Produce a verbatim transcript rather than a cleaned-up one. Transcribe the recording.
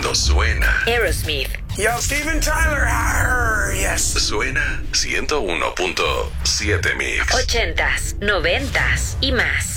cuando suena Aerosmith. Yo, Steven Tyler. Arr, yes. Suena ciento uno punto siete Mix. Ochentas, noventas y más.